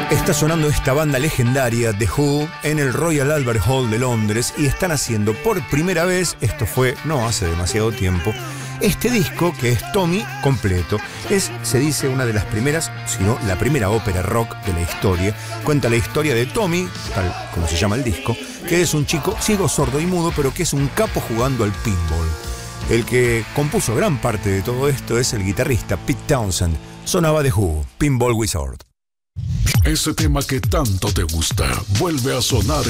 Está sonando esta banda legendaria The Who en el Royal Albert Hall de Londres y están haciendo por primera vez, esto fue no hace demasiado tiempo, este disco que es Tommy completo. Es, se dice, una de las primeras, si no la primera ópera rock de la historia. Cuenta la historia de Tommy, tal como se llama el disco, que es un chico ciego, sordo y mudo, pero que es un capo jugando al pinball. El que compuso gran parte de todo esto es el guitarrista Pete Townshend. Sonaba The Who, Pinball Wizard. Ese tema que tanto te gusta vuelve a sonar